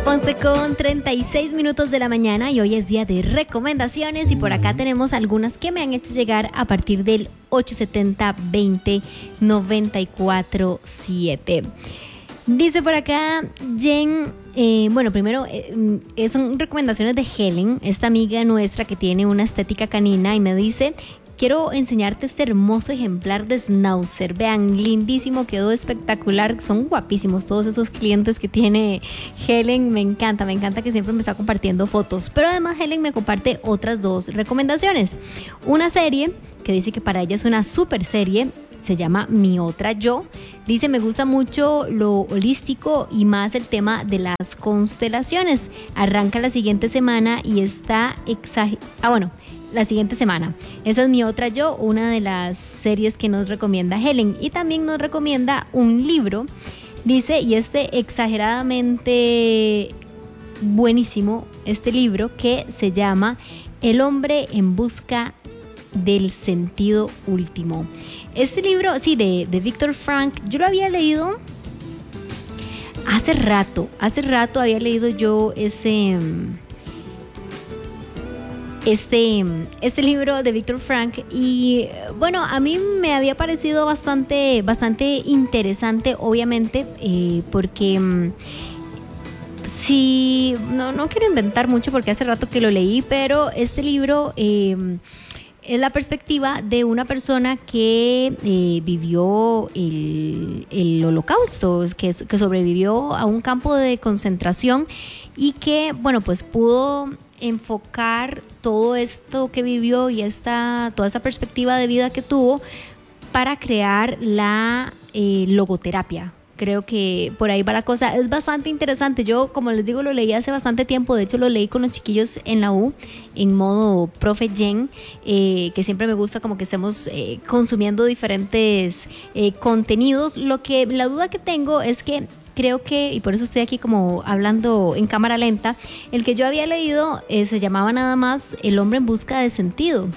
11:36 de la mañana y hoy es día de recomendaciones y por acá tenemos algunas que me han hecho llegar a partir del 870-20-94-7. Dice por acá Jen, primero son recomendaciones de Helen, esta amiga nuestra que tiene una estética canina, y me dice: quiero enseñarte este hermoso ejemplar de Schnauzer. Vean, lindísimo, quedó espectacular. Son guapísimos todos esos clientes que tiene Helen. Me encanta que siempre me está compartiendo fotos. Pero además Helen me comparte otras dos recomendaciones. Una serie que dice que para ella es una super serie. Se llama Mi Otra Yo. Dice: me gusta mucho lo holístico y más el tema de las constelaciones. Arranca la siguiente semana y está la siguiente semana. Esa es Mi Otra Yo, una de las series que nos recomienda Helen. Y también nos recomienda un libro, dice, y exageradamente buenísimo, este libro que se llama El hombre en busca del sentido último. Este libro, sí, de Viktor Frankl, yo lo había leído hace rato había leído yo este libro de Viktor Frankl y bueno, a mí me había parecido bastante interesante, obviamente, porque sí, no quiero inventar mucho porque hace rato que lo leí, pero este libro es la perspectiva de una persona que vivió el Holocausto, que sobrevivió a un campo de concentración y que, bueno, pues pudo enfocar todo esto que vivió y toda esa perspectiva de vida que tuvo para crear la logoterapia. Creo que por ahí va la cosa. Es bastante interesante. Yo, como les digo, lo leí hace bastante tiempo. De hecho, lo leí con los chiquillos en la U, en modo profe Jen, que siempre me gusta como que estemos consumiendo diferentes contenidos. La duda que tengo es que creo que, y por eso estoy aquí como hablando en cámara lenta, el que yo había leído se llamaba nada más El hombre en busca de sentido.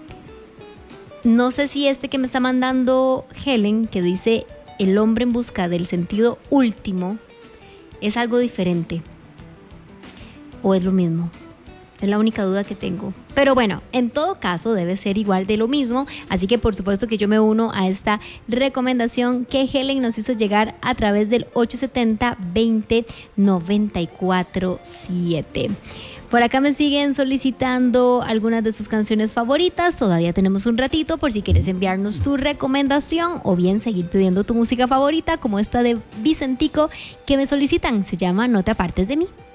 No sé si este que me está mandando Helen, que dice El hombre en busca del sentido último, es algo diferente o es lo mismo. Es la única duda que tengo. Pero bueno, en todo caso debe ser igual de lo mismo. Así que por supuesto que yo me uno a esta recomendación que Helen nos hizo llegar a través del 870-20-94-7. Por acá me siguen solicitando algunas de sus canciones favoritas. Todavía tenemos un ratito por si quieres enviarnos tu recomendación o bien seguir pidiendo tu música favorita, como esta de Vicentico que me solicitan. Se llama No te apartes de mí.